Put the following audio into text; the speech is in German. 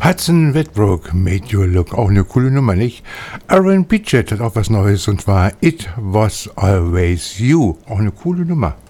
Hudson Whitbrook, Made You Look, auch eine coole Nummer, nicht? Aaron Beechett hat auch was Neues und zwar It Was Always You, auch eine coole Nummer.